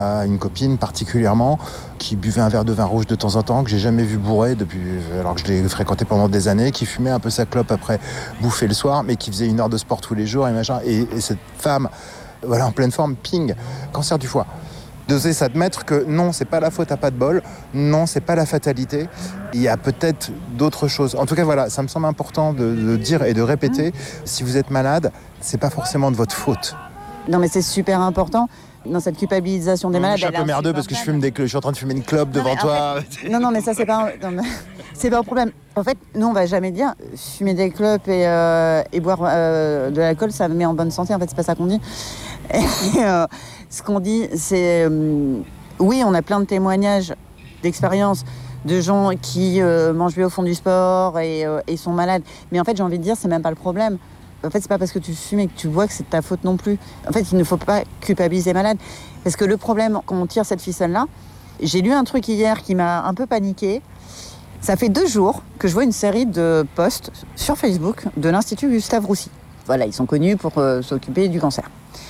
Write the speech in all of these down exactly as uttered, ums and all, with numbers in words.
à une copine particulièrement qui buvait un verre de vin rouge de temps en temps, que j'ai jamais vu bourré depuis, alors que je l'ai fréquenté pendant des années, qui fumait un peu sa clope après bouffer le soir, mais qui faisait une heure de sport tous les jours et machin. Et, et cette femme, voilà, en pleine forme, ping, cancer du foie. D'oser s'admettre que non, c'est pas la faute à pas de bol, non, c'est pas la fatalité, il y a peut-être d'autres choses. En tout cas, voilà, ça me semble important de, de dire et de répéter, si vous êtes malade, c'est pas forcément de votre faute. Non, mais c'est super important. Dans cette culpabilisation des malades. Je suis un peu merdeux parce que je fume des cl- je suis en train de fumer une clope devant toi. Fait, non, non, mais ça, c'est pas, un... non, mais... c'est pas un problème. En fait, nous, on va jamais dire fumer des clopes et, euh, et boire euh, de l'alcool, ça me met en bonne santé. En fait, c'est pas ça qu'on dit. Et, euh, ce qu'on dit, c'est. Euh, oui, on a plein de témoignages d'expériences de gens qui euh, mangent bien au fond du sport et, euh, et sont malades. Mais en fait, j'ai envie de dire, c'est même pas le problème. En fait, c'est pas parce que tu fumes et que tu bois que c'est de ta faute non plus. En fait, il ne faut pas culpabiliser les malades. Parce que le problème, quand on tire cette ficelle-là, j'ai lu un truc hier qui m'a un peu paniqué. Ça fait deux jours que je vois une série de posts sur Facebook de l'Institut Gustave Roussy. Voilà, ils sont connus pour euh, s'occuper du cancer.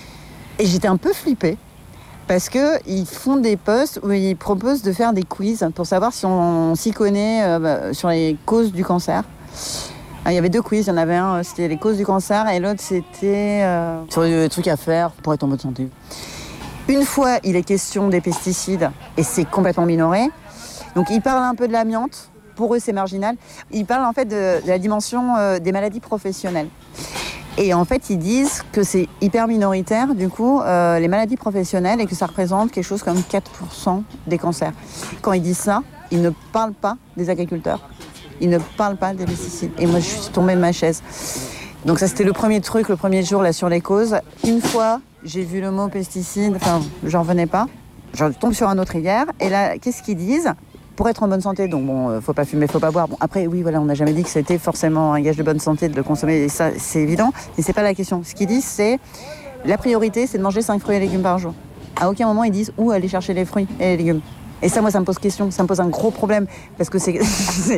Et j'étais un peu flippée parce qu'ils font des posts où ils proposent de faire des quiz pour savoir si on, on s'y connaît euh, bah, sur les causes du cancer. Ah, il y avait deux quiz, il y en avait un, c'était les causes du cancer, et l'autre, c'était euh, sur les trucs à faire pour être en bonne santé. Une fois, il est question des pesticides, et c'est complètement minoré. Donc, ils parlent un peu de l'amiante. Pour eux, c'est marginal. Ils parlent en fait de, de la dimension euh, des maladies professionnelles. Et en fait, ils disent que c'est hyper minoritaire, du coup, euh, les maladies professionnelles, et que ça représente quelque chose comme quatre pour cent des cancers. Quand ils disent ça, ils ne parlent pas des agriculteurs. Ils ne parlent pas des pesticides. Et moi, je suis tombée de ma chaise. Donc ça, c'était le premier truc, le premier jour, là, sur les causes. Une fois, j'ai vu le mot pesticide, enfin, j'en revenais pas. Je tombe sur un autre hier. Et là, qu'est-ce qu'ils disent ? Pour être en bonne santé, donc bon, euh, faut pas fumer, faut pas boire. Bon, après, oui, voilà, on n'a jamais dit que c'était forcément un gage de bonne santé de le consommer. Et ça, c'est évident. Mais c'est pas la question. Ce qu'ils disent, c'est la priorité, c'est de manger cinq fruits et légumes par jour. À aucun moment, ils disent où aller chercher les fruits et les légumes. Et ça, moi, ça me pose question. Ça me pose un gros problème. Parce que c'est... c'est...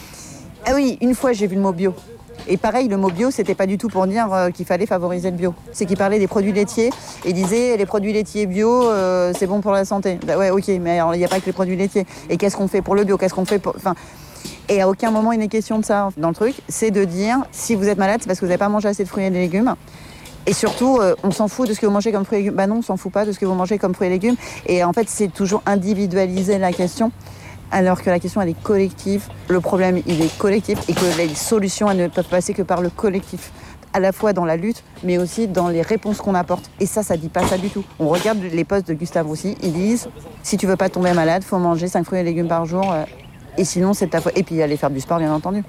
Ah oui, une fois j'ai vu le mot bio. Et pareil, le mot bio, c'était pas du tout pour dire euh, qu'il fallait favoriser le bio. C'est qu'il parlait des produits laitiers et disait les produits laitiers bio, euh, c'est bon pour la santé. Bah ouais, ok, mais il n'y a pas que les produits laitiers. Et qu'est-ce qu'on fait pour le bio ? Qu'est-ce qu'on fait pour... Enfin, et à aucun moment il n'est question de ça dans le truc. C'est de dire, si vous êtes malade, c'est parce que vous n'avez pas mangé assez de fruits et de légumes. Et surtout, euh, on s'en fout de ce que vous mangez comme fruits et légumes. Bah non, on s'en fout pas de ce que vous mangez comme fruits et légumes. Et en fait, c'est toujours individualiser la question. Alors que la question, elle est collective. Le problème, il est collectif et que les solutions, elles ne peuvent passer que par le collectif. À la fois dans la lutte, mais aussi dans les réponses qu'on apporte. Et ça, ça dit pas ça du tout. On regarde les posts de Gustave Roussy, ils disent « Si tu veux pas tomber malade, faut manger cinq fruits et légumes par jour. Euh, et sinon, c'est ta faute. » Et puis, aller faire du sport, bien entendu.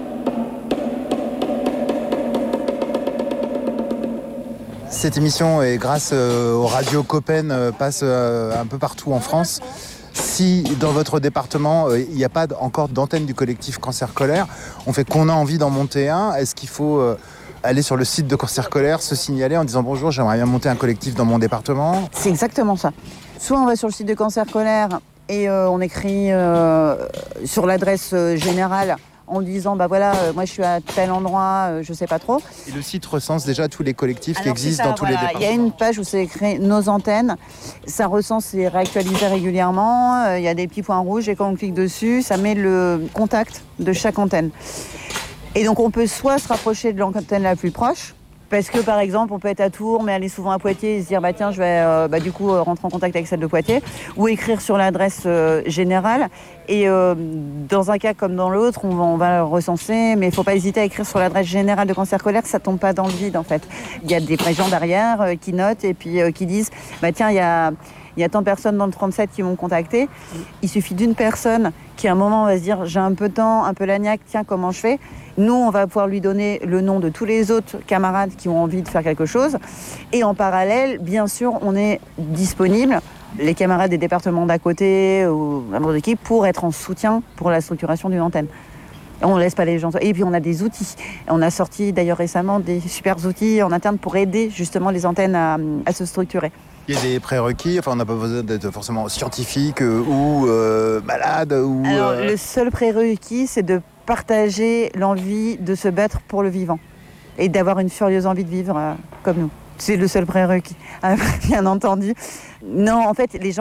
Cette émission, et grâce euh, aux radios Copen, euh, passe euh, un peu partout en France. Si dans votre département, il euh, n'y a pas encore d'antenne du collectif Cancer Colère, on fait qu'on a envie d'en monter un, est-ce qu'il faut euh, aller sur le site de Cancer Colère, se signaler en disant « Bonjour, j'aimerais bien monter un collectif dans mon département ». C'est exactement ça. Soit on va sur le site de Cancer Colère et euh, on écrit euh, sur l'adresse euh, générale en disant bah voilà, euh, moi je suis à tel endroit, euh, je sais pas trop. Et le site recense déjà tous les collectifs Alors, qui existent ça, dans tous voilà. les départements. Il y a une page où c'est écrit nos antennes. Ça recense, c'est réactualisé régulièrement. Euh, il y a des petits points rouges et quand on clique dessus, ça met le contact de chaque antenne. Et donc on peut soit se rapprocher de l'antenne la plus proche, parce que par exemple on peut être à Tours mais aller souvent à Poitiers et se dire bah tiens je vais euh, bah, du coup euh, rentrer en contact avec celle de Poitiers, ou écrire sur l'adresse euh, générale. Et euh, dans un cas comme dans l'autre, on va, on va le recenser, mais il ne faut pas hésiter à écrire sur l'adresse générale de Cancer Colère, ça ne tombe pas dans le vide en fait. Il y a des gens derrière euh, qui notent et puis euh, qui disent bah tiens il y a il y a tant de personnes dans le trente-sept qui m'ont contacté. Il suffit d'une personne qui à un moment va se dire j'ai un peu de temps, un peu l'agnac, tiens comment je fais. Nous on va pouvoir lui donner le nom de tous les autres camarades qui ont envie de faire quelque chose. Et en parallèle, bien sûr, on est disponible, les camarades des départements d'à côté ou membres d'équipe, pour être en soutien pour la structuration d'une antenne. On ne laisse pas les gens... Et puis on a des outils. On a sorti d'ailleurs récemment des super outils en interne pour aider justement les antennes à, à se structurer. Il y a des prérequis, enfin on n'a pas besoin d'être forcément scientifique euh, ou euh, malade ou... Alors euh... le seul prérequis, c'est de partager l'envie de se battre pour le vivant et d'avoir une furieuse envie de vivre euh, comme nous. C'est le seul prérequis. Après, bien entendu. Non, en fait, les gens